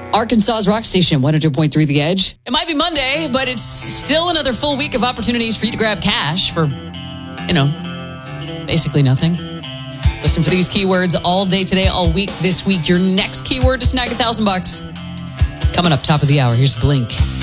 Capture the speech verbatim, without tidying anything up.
Arkansas's rock station, one hundred point three The Edge. It might be Monday, but it's still another full week of opportunities for you to grab cash for, you know, basically nothing. Listen for these keywords all day today, all week this week. Your next keyword to snag a thousand bucks. Coming up top of the hour, here's Blink.